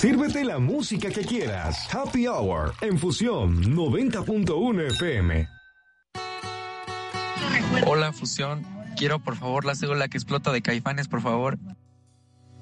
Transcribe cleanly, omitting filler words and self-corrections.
Sírvete la música que quieras. Happy Hour en Fusión 90.1 FM. Hola, Fusión. Quiero, por favor, la cédula que explota de Caifanes, por favor.